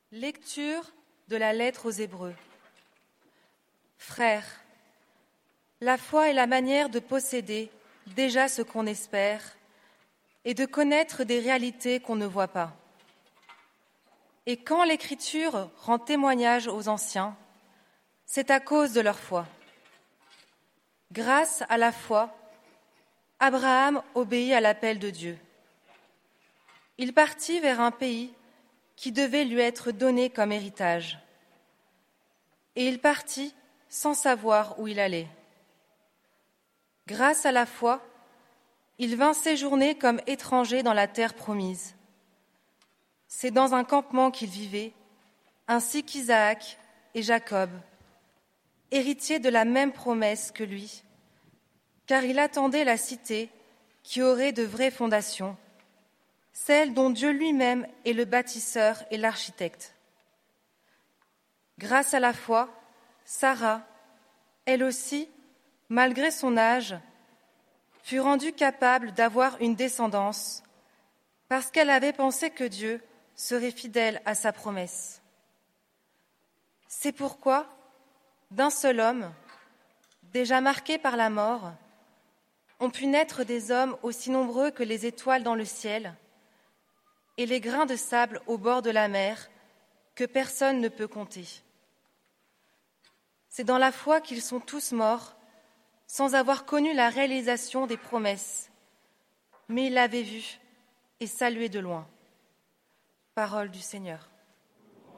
Lecture de la lettre aux Hébreux. Frères, la foi est la manière de posséder déjà ce qu'on espère et de connaître des réalités qu'on ne voit pas. Et quand l'Écriture rend témoignage aux anciens, c'est à cause de leur foi. Grâce à la foi, Abraham obéit à l'appel de Dieu. Il partit vers un pays qui devait lui être donné comme héritage. Et il partit sans savoir où il allait. Grâce à la foi, il vint séjourner comme étranger dans la terre promise. C'est dans un campement qu'il vivait, ainsi qu'Isaac et Jacob, héritiers de la même promesse que lui, car il attendait la cité qui aurait de vraies fondations, celle dont Dieu lui-même est le bâtisseur et l'architecte. Grâce à la foi, Sarah, elle aussi, malgré son âge, fut rendue capable d'avoir une descendance parce qu'elle avait pensé que Dieu serait fidèle à sa promesse. C'est pourquoi, d'un seul homme, déjà marqué par la mort, ont pu naître des hommes aussi nombreux que les étoiles dans le ciel et les grains de sable au bord de la mer que personne ne peut compter. C'est dans la foi qu'ils sont tous morts, sans avoir connu la réalisation des promesses, mais ils l'avaient vue et saluée de loin. Parole du Seigneur.